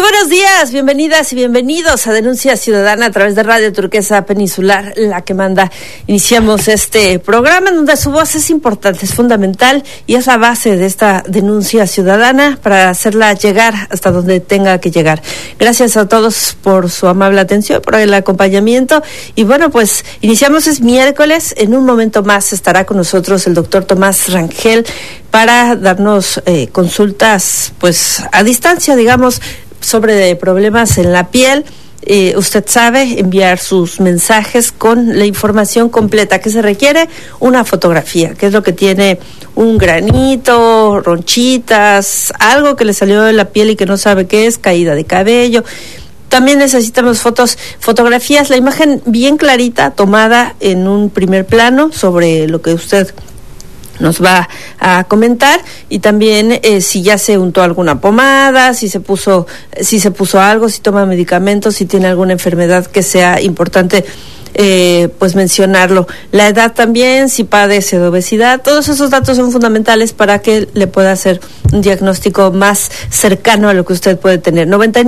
buenos días, bienvenidas y bienvenidos a Denuncia Ciudadana a través de Radio Turquesa Peninsular, la que manda. Iniciamos este programa en donde su voz es importante, es fundamental y es la base de esta denuncia ciudadana para hacerla llegar hasta donde tenga que llegar. Gracias a todos por su amable atención, por el acompañamiento y bueno, pues iniciamos, es miércoles, en un momento más estará con nosotros el doctor Tomás Rangel para darnos consultas pues a distancia, digamos, sobre problemas en la piel. Usted sabe enviar sus mensajes con la información completa que se requiere, una fotografía, que es lo que tiene un granito, ronchitas, algo que le salió de la piel y que no sabe qué es, caída de cabello. También necesitamos fotografías, la imagen bien clarita, tomada en un primer plano sobre lo que usted nos va a comentar, y también si ya se untó alguna pomada, si se puso algo, si toma medicamentos, si tiene alguna enfermedad que sea importante pues mencionarlo. La edad también, si padece de obesidad, todos esos datos son fundamentales para que le pueda hacer un diagnóstico más cercano a lo que usted puede tener.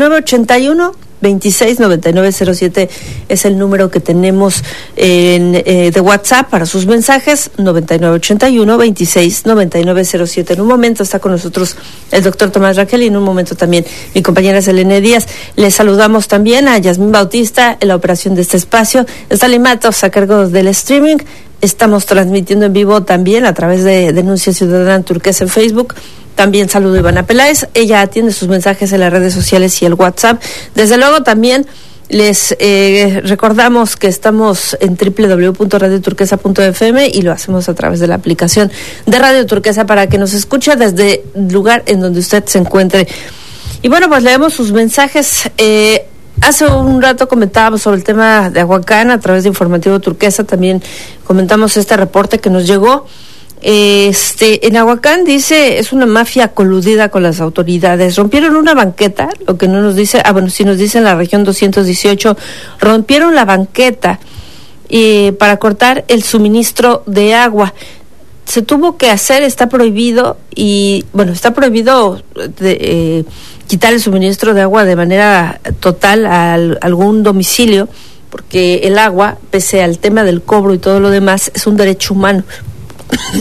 9981-269907 es el número que tenemos de WhatsApp para sus mensajes, 9981-269907. En un momento está con nosotros el doctor Tomás Rangel y en un momento también mi compañera Selene Díaz. Les saludamos también a Yasmín Bautista en la operación de este espacio. Está Limatos a cargo del streaming. Estamos transmitiendo en vivo también a través de Denuncia Ciudadana Turquesa en Facebook. También saludo a Ivana Peláez, ella atiende sus mensajes en las redes sociales y el WhatsApp. Desde luego también les recordamos que estamos en www.radioturquesa.fm y lo hacemos a través de la aplicación de Radio Turquesa para que nos escuche desde el lugar en donde usted se encuentre. Y bueno, pues leemos sus mensajes. Hace un rato comentábamos sobre el tema de Ahuacán a través de Informativo Turquesa, también comentamos este reporte que nos llegó. En Ahuacán dice, es una mafia coludida con las autoridades. Rompieron una banqueta, lo que no nos dice, sí nos dice en la región 218, rompieron la banqueta para cortar el suministro de agua. Se tuvo que hacer, está prohibido quitar el suministro de agua de manera total a algún domicilio, porque el agua, pese al tema del cobro y todo lo demás, es un derecho humano.